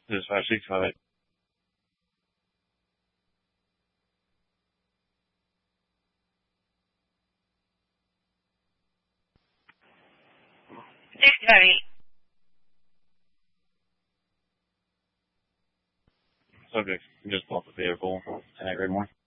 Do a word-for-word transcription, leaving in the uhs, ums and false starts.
Dispatch six five eight. six five eight. Subject just bought the vehicle. Tag red one.